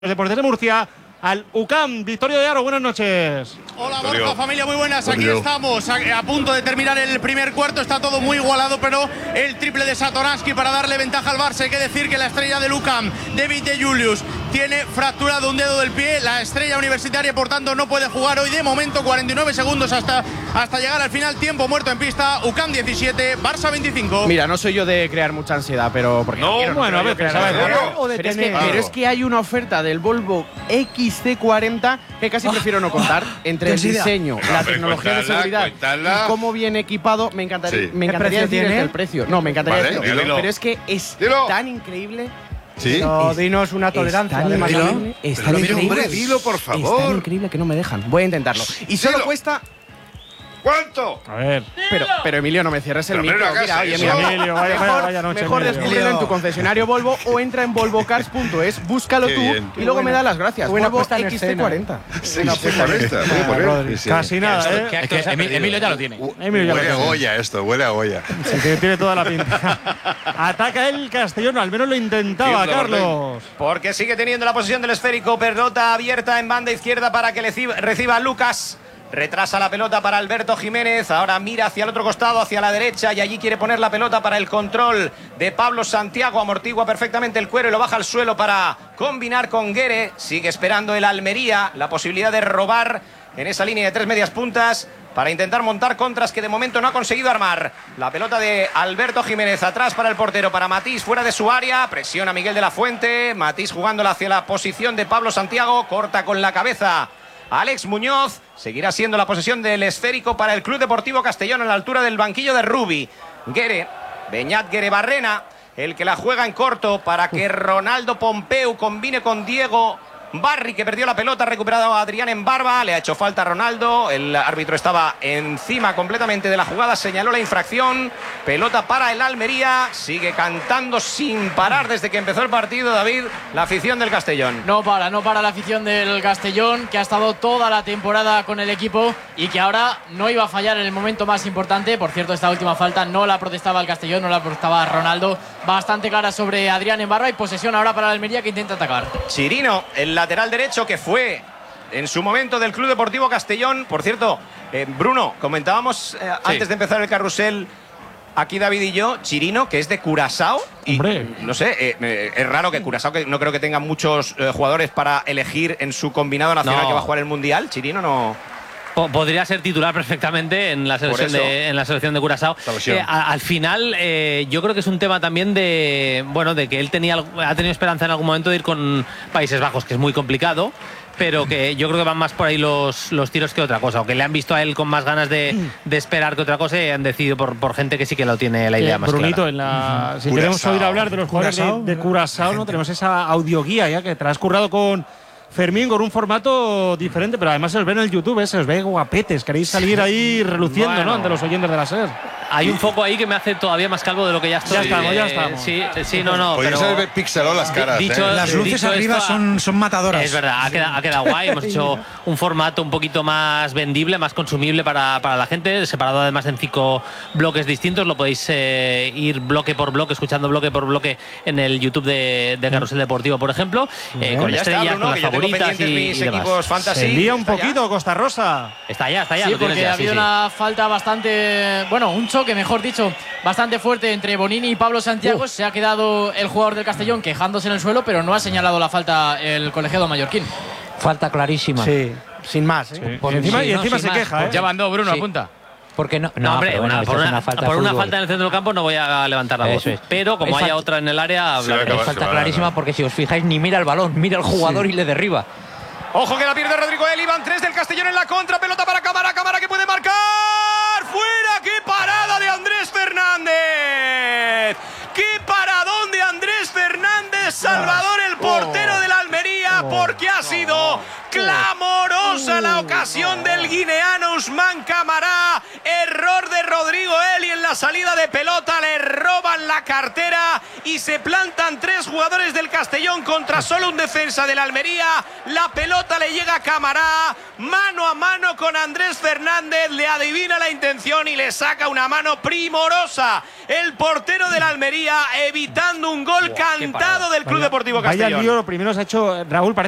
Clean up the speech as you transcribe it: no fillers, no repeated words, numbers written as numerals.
Deportes de Murcia al UCAM. Victorio de Aro, buenas noches. Hola Borja, familia, muy buenas. Aquí estamos a punto de terminar el primer cuarto. Está todo muy igualado, pero el triple de Satoransky para darle ventaja al Barça. Hay que decir que la estrella del UCAM, David de Julius, tiene fracturado un dedo del pie. La estrella universitaria, por tanto, no puede jugar hoy. De momento, 49 segundos hasta llegar al final. Tiempo muerto en pista. UCAM 17, Barça 25. Mira, no soy yo de crear mucha ansiedad, pero porque no, bueno, a veces, pero es que hay una oferta del Volvo XC40 que casi prefiero no contar. Entre el diseño, la tecnología de seguridad y cómo viene equipado, me encantaría decir el precio. No, me encantaría decirlo, pero es que es tan increíble. ¿Sí? No, dinos una tolerancia. Es tan increíble. Hombre, dilo, por favor. Es tan increíble que no me dejan. Voy a intentarlo. Y solo cuesta… ¿Cuánto? A ver. Pero Emilio, no me cierres el micro. Mira, oye, Emilio, vaya noche, mejor Emilio. descúbrelo en tu concesionario Volvo o entra en volvocars.es, búscalo tú y luego me das las gracias. Buena Volvo puesta en XC40. Sí, XC40. Casi nada, ¿eh? Es que Emilio ya lo tiene. Huele a olla esto, huele a olla. Sí, que tiene toda la pinta. Ataca el Castellón, al menos lo intentaba, Carlos. Porque sigue teniendo la posesión del esférico. Pelota abierta en banda izquierda para que reciba Lucas. Retrasa la pelota para Alberto Jiménez. Ahora mira hacia el otro costado, hacia la derecha. Y allí quiere poner la pelota para el control de Pablo Santiago. Amortigua perfectamente el cuero y lo baja al suelo para combinar con Guere. Sigue esperando el Almería la posibilidad de robar en esa línea de tres medias puntas para intentar montar contras que de momento no ha conseguido armar. La pelota de Alberto Jiménez atrás para el portero, para Matís, fuera de su área. Presiona Miguel de la Fuente. Matís jugándola hacia la posición de Pablo Santiago. Corta con la cabeza Alex Muñoz. Seguirá siendo la posesión del esférico para el Club Deportivo Castellón a la altura del banquillo de Rubi. Guere, Beñat Guere Barrena, el que la juega en corto para que Ronaldo Pompeu combine con Diego Barri, que perdió la pelota, ha recuperado a Adrián en barba, le ha hecho falta a Ronaldo, el árbitro estaba encima completamente de la jugada, señaló la infracción, pelota para el Almería, sigue cantando sin parar desde que empezó el partido, David, la afición del Castellón. No para la afición del Castellón, que ha estado toda la temporada con el equipo y que ahora no iba a fallar en el momento más importante. Por cierto, esta última falta no la protestaba el Castellón, no la protestaba Ronaldo, bastante clara sobre Adrián en barba y posesión ahora para el Almería, que intenta atacar. Chirino, el lateral derecho, que fue en su momento del Club Deportivo Castellón. Por cierto, Bruno, comentábamos antes de empezar el carrusel aquí David y yo, Chirino, que es de Curazao. Y no sé, es raro que Curazao, que no creo que tenga muchos jugadores para elegir en su combinado nacional que va a jugar el Mundial. Chirino no… Podría ser titular perfectamente en la selección de Curazao. Al final, yo creo que es un tema también de que él ha tenido esperanza en algún momento de ir con Países Bajos, que es muy complicado, pero que yo creo que van más por ahí los tiros que otra cosa, o que le han visto a él con más ganas de esperar que otra cosa y han decidido por gente que sí que lo tiene la idea más Brunito, clara. Si queremos oír hablar de los jugadores de Curazao, ¿no? Tenemos esa audioguía ya que te la has currado con Fermín, con un formato diferente, pero además se os ve en el YouTube, se os ve guapetes. Queréis salir ahí reluciendo, ¿no? Ante los oyentes de la SER. Hay un foco ahí que me hace todavía más calvo de lo que ya estoy. Ya estamos. Sí, no. Podéis haber pixelado las caras. Las luces arriba son matadoras. Es verdad, ha quedado guay. Hemos hecho un formato un poquito más vendible, más consumible para la gente, separado además en 5 bloques distintos. Lo podéis ir bloque por bloque, escuchando bloque por bloque en el YouTube de Carrusel Deportivo, por ejemplo. Con estrellas, con las favoritas y demás. Se envía un poquito, Costa Rosa. Está ya. Sí, porque había una falta bastante… Bueno, un choque, mejor dicho, bastante fuerte entre Bonini y Pablo Santiago. Se ha quedado el jugador del Castellón quejándose en el suelo, pero no ha señalado la falta el colegiado mallorquín. Falta clarísima. Sí, sin más. Sí. Y encima se queja. Ya mandó Bruno, apunta. Porque no, hombre, por una falta en el centro del campo no voy a levantar la voz. Pero como haya otra en el área, hablaré. Es falta clarísima porque si os fijáis ni mira el balón, mira el jugador y le derriba. Ojo que la pierde Rodrigo Eli, van 3 del Castellón en la contra, pelota para Cámara que puede marcar. ¡Fuera! ¡Qué parada de Andrés Fernández! ¡Qué paradón de Andrés Fernández! Salvador, el portero de la Almería, porque ha sido clamorosa la ocasión del guineano Usman Camará. Error de Rodrigo Eli en la salida de pelota, le roban la cartera y se plantan 3 jugadores del Castellón contra solo un defensa de la Almería. La pelota le llega a Camará, mano a mano con Andrés Fernández, le adivina la intención y le saca una mano primorosa el portero de la Almería, evitando un gol cantado del Club Deportivo Castellón. Vaya lío, lo primero se ha hecho Raúl,